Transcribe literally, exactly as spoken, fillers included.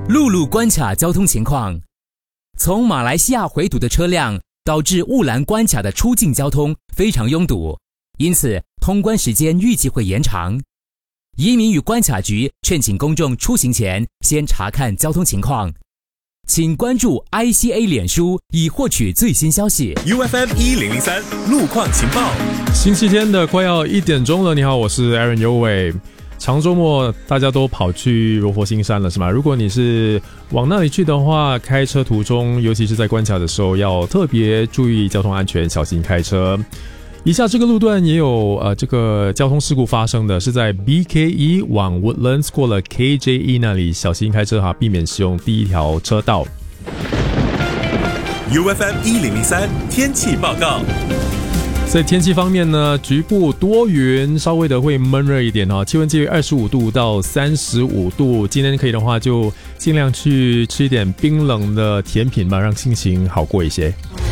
陆路关卡交通情况。从马来西亚回堵的车辆导致雾兰关卡的出境交通非常拥堵，因此通关时间预计会延长。移民与关卡局劝请公众出行前先查看交通情况。请关注 I C A 脸书以获取最新消息。 U F M 一零零三路况情报。 星期天的快要一点钟了，你好，我是 Aaron 尤伟。长周末大家都跑去柔佛新山了，是吗？如果你是往那里去的话，开车途中，尤其是在关卡的时候，要特别注意交通安全，小心开车。以下这个路段也有呃这个交通事故发生的，是在 B K E 往 Woodlands 过了 K J E 那里，小心开车哈，避免使用第一条车道。 U F M 一零零三天气报告。 在天气方面呢，局部多云，稍微的会闷热一点哈，气温介于二十五度到三十五度。今天可以的话，就尽量去吃一点冰冷的甜品吧，让心情好过一些。